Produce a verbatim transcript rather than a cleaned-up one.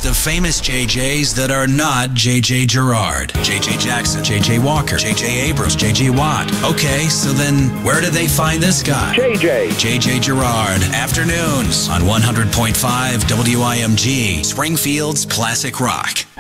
list of famous J Js that are not J J Gerard. J J Jackson, J J Walker, J J Abrams, J J Watt. Okay, so then where do they find this guy? J J. J J Gerard. Afternoons on one hundred point five W I M G, Springfield's Classic Rock.